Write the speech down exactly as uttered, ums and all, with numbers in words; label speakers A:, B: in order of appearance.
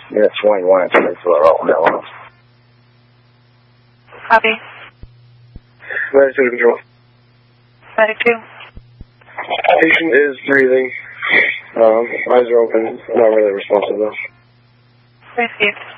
A: Unit twenty-one, twenty-two, Rockland, Illinois.
B: Copy.
C: ninety-two to control.
B: ninety-two.
C: Patient is breathing. Um, eyes are open. Not really responsive though.
B: Thank you.